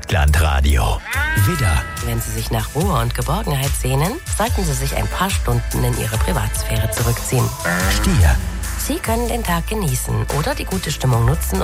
Stadtlandradio. Widder. Wenn Sie sich nach Ruhe und Geborgenheit sehnen, sollten Sie sich ein paar Stunden in Ihre Privatsphäre zurückziehen. Stier. Sie können den Tag genießen oder die gute Stimmung nutzen,